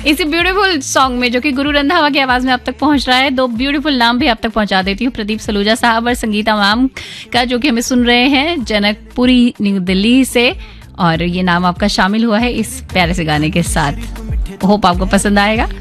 इसी beautiful song में जो कि गुरु रंधावा की आवाज में अब तक पहुंच रहा है, 2 ब्यूटीफुल नाम भी अब तक पहुंचा देती हूँ, प्रदीप सलूजा साहब और संगीता मैम का, जो कि हमें सुन रहे हैं जनकपुरी न्यू दिल्ली से। और ये नाम आपका शामिल हुआ है इस प्यारे से गाने के साथ। होप आपको पसंद आएगा।